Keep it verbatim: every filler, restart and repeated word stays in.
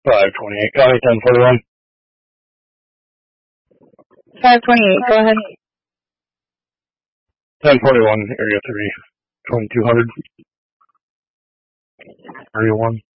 five twenty-eight, County ten forty-one. five twenty-eight, go ahead. ten forty-one, Area three, twenty-two hundred. Area one.